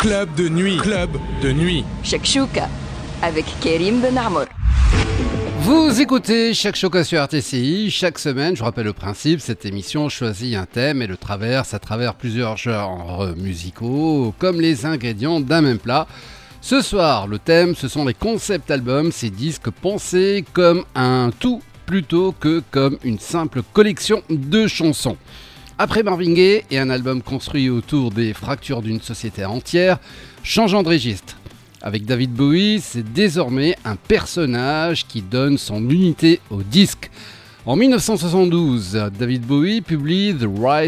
Club de nuit. Club de nuit. Shakshuka avec Karim Benamour. Vous écoutez Shakshuka sur RTCI. Chaque semaine, je vous rappelle le principe, cette émission choisit un thème et le traverse à travers plusieurs genres musicaux, comme les ingrédients d'un même plat. Ce soir, le thème, ce sont les concept albums, ces disques pensés comme un tout plutôt que comme une simple collection de chansons. Après Marvin Gaye et un album construit autour des fractures d'une société entière, changeant de registre. Avec David Bowie, c'est désormais un personnage qui donne son unité au disque. En 1972, David Bowie publie The Rise